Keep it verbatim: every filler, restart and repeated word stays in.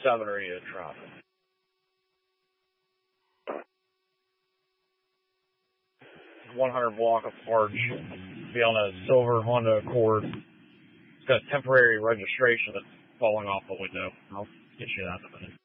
seven are you in traffic? one hundred block of parts. Be on a silver Honda Accord. It's got temporary registration that's falling off the window. I'll get you that in a minute.